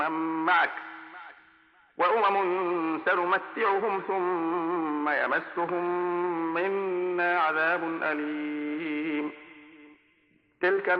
معك وأمم سنمتعهم ثم يمسهم منا عذاب أليم. تلك